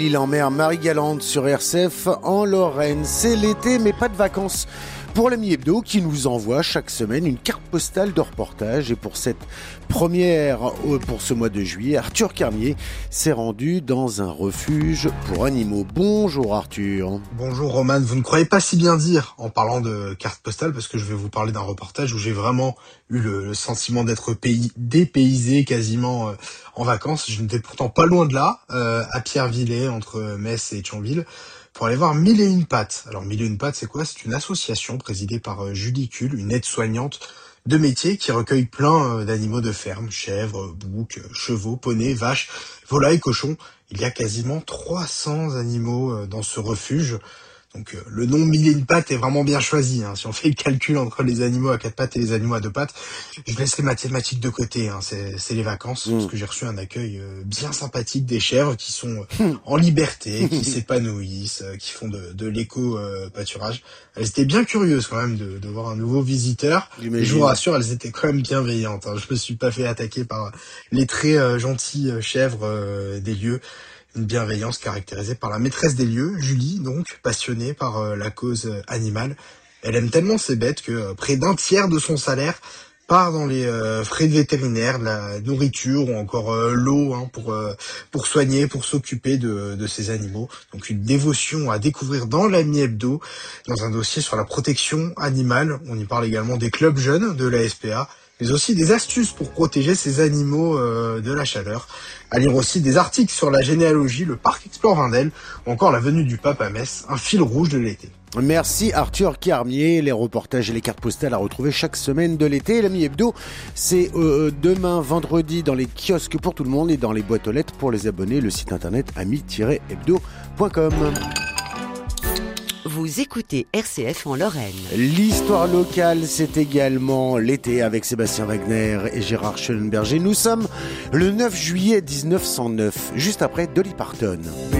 L'île en mer Marie-Galante sur RCF en Lorraine. C'est l'été mais pas de vacances pour l'ami Hebdo qui nous envoie chaque semaine une carte postale de reportage. Et pour cette première, pour ce mois de juillet, Arthur Carmier s'est rendu dans un refuge pour animaux. Bonjour Arthur. Bonjour Roman, vous ne croyez pas si bien dire en parlant de carte postale parce que je vais vous parler d'un reportage où j'ai vraiment eu le sentiment d'être dépaysé quasiment en vacances. Je n'étais pourtant pas loin de là, à Pierrevillers, entre Metz et Thionville, pour aller voir Mille et une pattes. Alors Mille et une pattes, c'est quoi ? C'est une association présidée par Julie Kuhl, une aide-soignante de métier qui recueille plein d'animaux de ferme, chèvres, boucs, chevaux, poneys, vaches, volailles, cochons. Il y a quasiment 300 animaux dans ce refuge. Donc le nom Mille et une pattes est vraiment bien choisi. Si on fait le calcul entre les animaux à quatre pattes et les animaux à deux pattes, je laisse les mathématiques de côté. C'est les vacances, parce que j'ai reçu un accueil bien sympathique des chèvres qui sont en liberté, qui s'épanouissent, qui font de l'éco-pâturage. Elles étaient bien curieuses quand même de voir un nouveau visiteur. Et je vous rassure, elles étaient quand même bienveillantes. Je me suis pas fait attaquer par les très gentilles chèvres des lieux. Une bienveillance caractérisée par la maîtresse des lieux, Julie, donc, passionnée par la cause animale. Elle aime tellement ses bêtes que près d'un tiers de son salaire part dans les frais de vétérinaire, de la nourriture ou encore l'eau pour soigner, pour s'occuper de ces animaux. Donc une dévotion à découvrir dans l'ami Hebdo, dans un dossier sur la protection animale. On y parle également des clubs jeunes de la SPA, mais aussi des astuces pour protéger ces animaux de la chaleur. À lire aussi des articles sur la généalogie, le parc Explore Vindel, ou encore la venue du pape à Metz, un fil rouge de l'été. Merci Arthur Carmier. Les reportages et les cartes postales à retrouver chaque semaine de l'été. L'ami Hebdo, c'est demain vendredi dans les kiosques pour tout le monde et dans les boîtes aux lettres pour les abonnés. Le site internet ami-hebdo.com. Vous écoutez RCF en Lorraine. L'histoire locale, c'est également l'été avec Sébastien Wagner et Gérard Schellenberger. Nous sommes le 9 juillet 1909, juste après Dolly Parton.